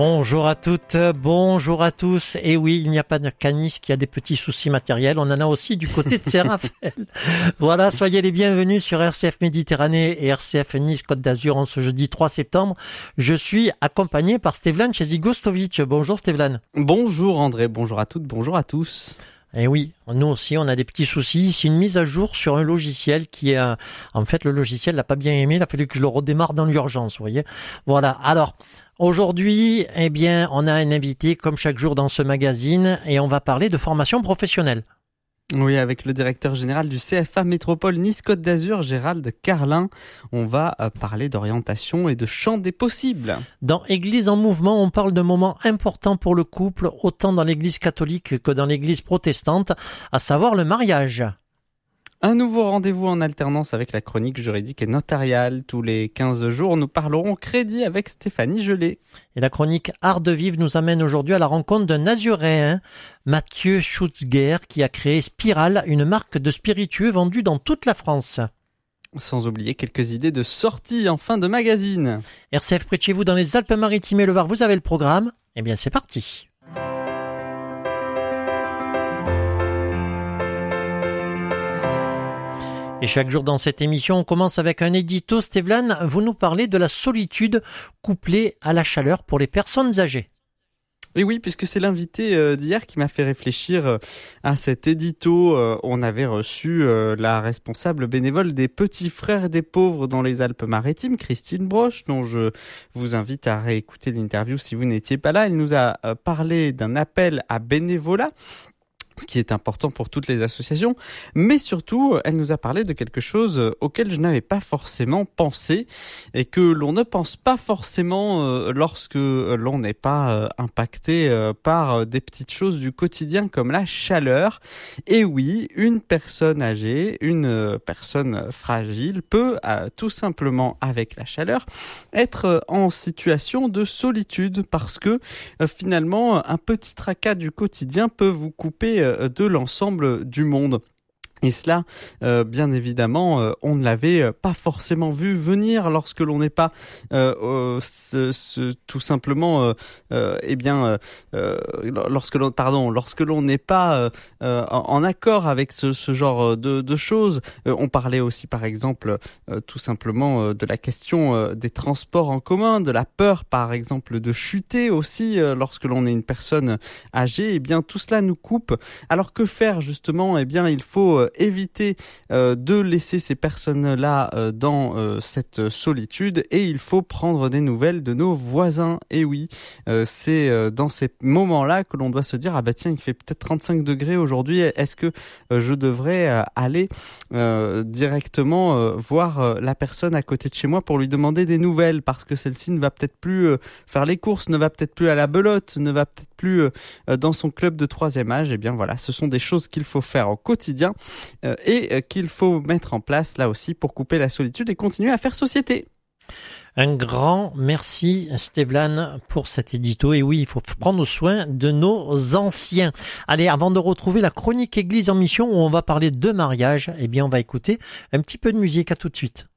Bonjour à toutes, bonjour à tous. Et oui, il n'y a pas de Canis qui a des petits soucis matériels. On en a aussi du côté de Saint-Raphaël. Voilà, soyez les bienvenus sur RCF Méditerranée et RCF Nice Côte d'Azur en ce jeudi 3 septembre. Je suis accompagné par Stevlan Chezigostovic. Bonjour Stevlan. Bonjour André, bonjour à toutes, bonjour à tous. Et oui, nous aussi, on a des petits soucis. C'est une mise à jour sur un logiciel qui est... En fait, le logiciel l'a pas bien aimé. Il a fallu que je le redémarre dans l'urgence, vous voyez. Voilà, alors... Aujourd'hui, on a un invité comme chaque jour dans ce magazine et on va parler de formation professionnelle. Oui, avec le directeur général du CFA Métropole Nice-Côte d'Azur, Gérald Carlin, on va parler d'orientation et de champ des possibles. Dans Église en mouvement, on parle de moments importants pour le couple, autant dans l'Église catholique que dans l'Église protestante, à savoir le mariage. Un nouveau rendez-vous en alternance avec la chronique juridique et notariale. Tous les 15 jours, nous parlerons crédit avec Stéphanie Gelé. Et la chronique Art de vivre nous amène aujourd'hui à la rencontre d'un Azuréen, Mathieu Schutzger, qui a créé Spiral, une marque de spiritueux vendue dans toute la France. Sans oublier quelques idées de sortie en fin de magazine. RCF près de chez vous dans les Alpes-Maritimes et le Var, vous avez le programme. Eh bien, c'est parti. Et chaque jour dans cette émission, on commence avec un édito. Stevlan, vous nous parlez de la solitude couplée à la chaleur pour les personnes âgées. Et oui, puisque c'est l'invité d'hier qui m'a fait réfléchir à cet édito. On avait reçu la responsable bénévole des petits frères des pauvres dans les Alpes-Maritimes, Christine Broche, dont je vous invite à réécouter l'interview si vous n'étiez pas là. Elle nous a parlé d'un appel à bénévolat, ce qui est important pour toutes les associations, mais surtout, elle nous a parlé de quelque chose auquel je n'avais pas forcément pensé et que l'on ne pense pas forcément lorsque l'on n'est pas impacté par des petites choses du quotidien comme la chaleur. Et oui, une personne âgée, une personne fragile peut tout simplement, avec la chaleur, être en situation de solitude parce que finalement, un petit tracas du quotidien peut vous couper de l'ensemble du monde. Et cela, bien évidemment, on ne l'avait pas forcément vu venir lorsque l'on n'est pas tout simplement, lorsque l'on n'est pas en accord avec ce genre de choses. On parlait aussi, par exemple, tout simplement de la question des transports en commun, de la peur, par exemple, de chuter aussi lorsque l'on est une personne âgée. Eh bien, tout cela nous coupe. Alors que faire justement ? Eh bien, il faut éviter de laisser ces personnes-là dans cette solitude et il faut prendre des nouvelles de nos voisins. Et oui, c'est dans ces moments-là que l'on doit se dire « Ah bah tiens, il fait peut-être 35 degrés aujourd'hui, est-ce que je devrais aller directement voir la personne à côté de chez moi pour lui demander des nouvelles parce que celle-ci ne va peut-être plus faire les courses, ne va peut-être plus à la belote, ne va peut-être plus dans son club de 3e âge. » Eh bien voilà, ce sont des choses qu'il faut faire au quotidien et qu'il faut mettre en place là aussi pour couper la solitude et continuer à faire société. Un grand merci Stevlan pour cet édito. Et oui, il faut prendre soin de nos anciens. Allez, avant de retrouver la chronique Église en mission où on va parler de mariage, eh bien on va écouter un petit peu de musique. À tout de suite.